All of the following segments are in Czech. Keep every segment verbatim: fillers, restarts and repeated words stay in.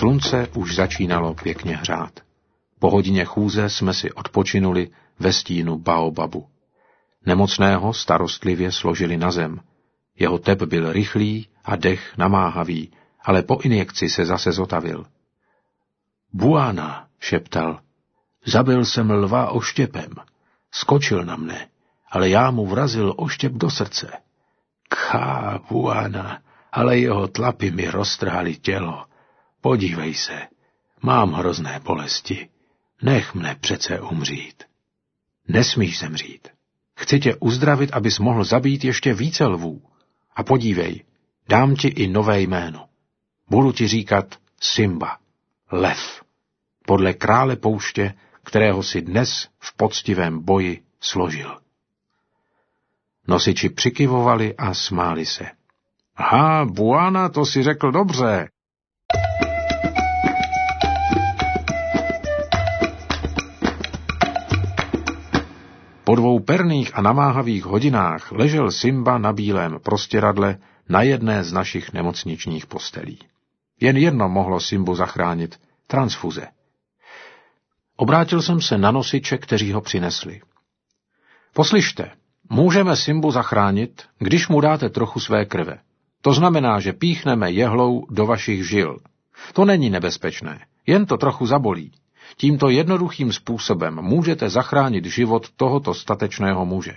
Slunce už začínalo pěkně hřát. Po hodině chůze jsme si odpočinuli ve stínu baobabu. Nemocného starostlivě složili na zem. Jeho tep byl rychlý a dech namáhavý, ale po injekci se zase zotavil. Buana, šeptal, zabil jsem lva oštěpem. Skočil na mne, ale já mu vrazil oštěp do srdce. Kha, Buana, ale jeho tlapy mi roztrhali tělo. Podívej se, mám hrozné bolesti. Nech mne přece umřít. Nesmíš zemřít. Chci tě uzdravit, abys mohl zabít ještě více lvů. A podívej, dám ti i nové jméno. Budu ti říkat Simba, lev, podle krále pouště, kterého si dnes v poctivém boji složil. Nosiči přikyvovali a smáli se. Ha, Buana, to si řekl dobře. Po dvou perných a namáhavých hodinách ležel Simba na bílém prostěradle na jedné z našich nemocničních postelí. Jen jedno mohlo Simbu zachránit, transfuze. Obrátil jsem se na nosiče, kteří ho přinesli. Poslyšte, můžeme Simbu zachránit, když mu dáte trochu své krve. To znamená, že píchneme jehlou do vašich žil. To není nebezpečné, jen to trochu zabolí. Tímto jednoduchým způsobem můžete zachránit život tohoto statečného muže.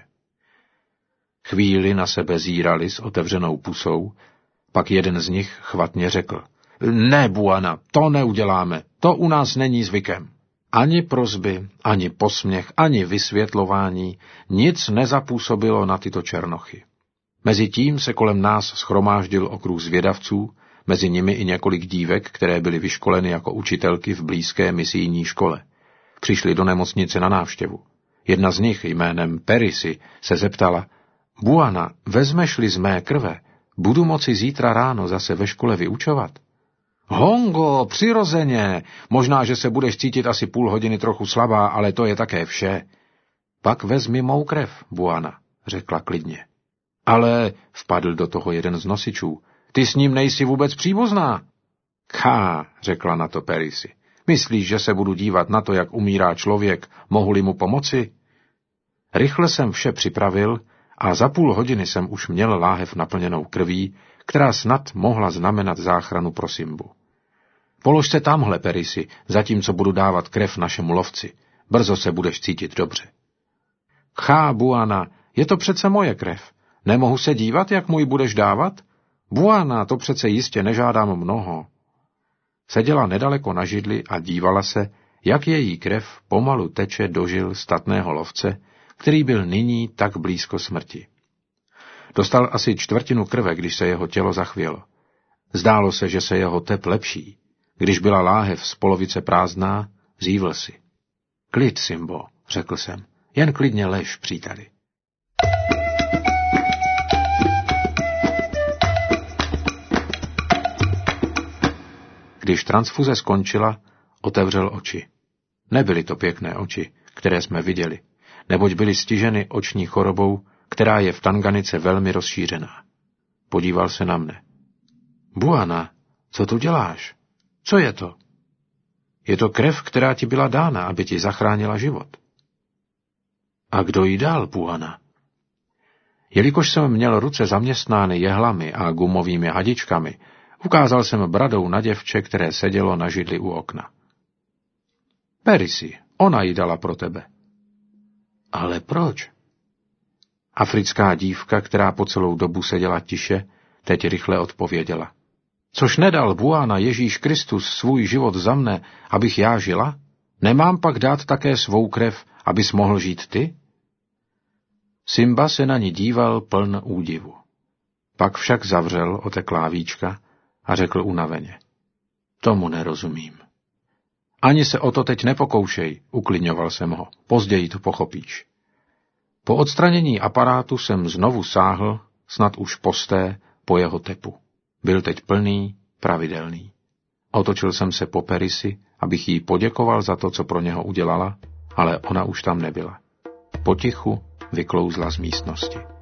Chvíli na sebe zírali s otevřenou pusou, pak jeden z nich chvatně řekl. Ne, Buana, to neuděláme, to u nás není zvykem. Ani prosby, ani posměch, ani vysvětlování, nic nezapůsobilo na tyto černochy. Mezitím se kolem nás shromáždil okruh zvědavců, mezi nimi i několik dívek, které byly vyškoleny jako učitelky v blízké misijní škole. Přišli do nemocnice na návštěvu. Jedna z nich jménem Perisy se zeptala, Buana, vezmeš-li z mé krve, budu moci zítra ráno zase ve škole vyučovat? Hongo, přirozeně, možná, že se budeš cítit asi půl hodiny trochu slabá, ale to je také vše. Pak vezmi mou krev, Buana, řekla klidně. Ale, vpadl do toho jeden z nosičů, ty s ním nejsi vůbec příbuzná. Kha, řekla na to Perisy, myslíš, že se budu dívat na to, jak umírá člověk, mohu-li mu pomoci? Rychle jsem vše připravil a za půl hodiny jsem už měl láhev naplněnou krví, která snad mohla znamenat záchranu pro Simbu. Polož se tamhle, Perisy, zatímco budu dávat krev našemu lovci. Brzo se budeš cítit dobře. Kha, Buana, je to přece moje krev. Nemohu se dívat, jak můj budeš dávat? Buana, to přece jistě nežádám mnoho. Seděla nedaleko na židli a dívala se, jak její krev pomalu teče do žil statného lovce, který byl nyní tak blízko smrti. Dostal asi čtvrtinu krve, když se jeho tělo zachvělo. Zdálo se, že se jeho tep lepší. Když byla láhev z polovice prázdná, zívl si. Klid, Simbo, řekl jsem, jen klidně lež, příteli. Když transfuze skončila, otevřel oči. Nebyly to pěkné oči, které jsme viděli, neboť byly stiženy oční chorobou, která je v Tanganice velmi rozšířená. Podíval se na mne. Buana, co tu děláš? Co je to? Je to krev, která ti byla dána, aby ti zachránila život. A kdo jí dal, Buana? Jelikož jsem měl ruce zaměstnány jehlami a gumovými hadičkami, ukázal jsem bradou na děvče, které sedělo na židli u okna. Perisy, ona ji dala pro tebe. Ale proč? Africká dívka, která po celou dobu seděla tiše, teď rychle odpověděla. Což nedal Buana Ježíš Kristus svůj život za mne, abych já žila? Nemám pak dát také svou krev, abys mohl žít ty? Simba se na ní díval pln údivu. Pak však zavřel oteklá víčka a řekl unaveně. Tomu nerozumím. Ani se o to teď nepokoušej, uklidňoval jsem ho, později to pochopíš. Po odstranění aparátu jsem znovu sáhl, snad už posté, po jeho tepu. Byl teď plný, pravidelný. Otočil jsem se po Perisy, abych jí poděkoval za to, co pro něho udělala, ale ona už tam nebyla. Potichu vyklouzla z místnosti.